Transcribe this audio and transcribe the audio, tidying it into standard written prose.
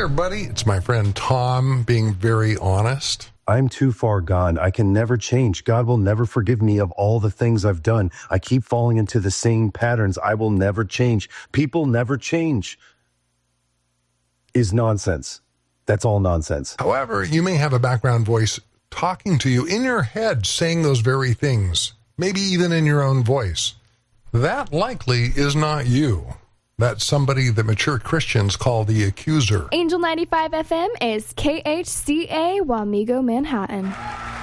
everybody. It's my friend Tom being very honest. I'm too far gone. I can never change. God will never forgive me of all the things I've done. I keep falling into the same patterns. I will never change. People never change. Is nonsense. That's all nonsense. However, you may have a background voice talking to you in your head, saying those very things, maybe even in your own voice. That likely is not you. That's somebody that mature Christians call the accuser. Angel 95 FM is KHCA Wamego, Manhattan.